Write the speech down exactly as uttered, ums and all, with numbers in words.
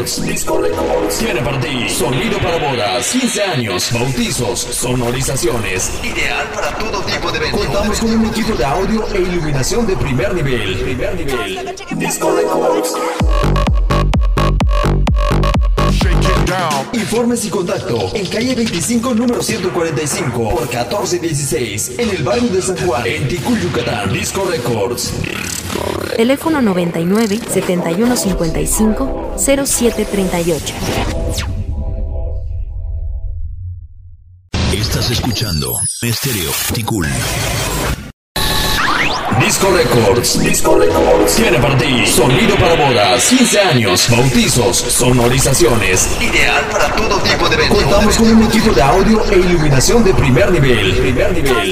Records. Disco Records tiene para ti sonido para bodas, quince años, bautizos, sonorizaciones. Ideal para todo tipo de eventos. Contamos con un equipo de audio e iluminación de primer nivel. Primer nivel. Disco Records. Informes y contacto en calle veinticinco, número ciento cuarenta y cinco por catorce dieciséis en el barrio de San Juan, en Ticul, Yucatán. Disco Records. Teléfono noventa y nueve, setenta y uno cincuenta y cinco, cero siete treinta y ocho. Estás escuchando Estéreo Ticul. Disco Records. Disco Records tiene para ti sonido para bodas, quince años, bautizos, sonorizaciones. Ideal para todo tipo de eventos. Contamos con un equipo de audio e iluminación de primer nivel. Primer nivel.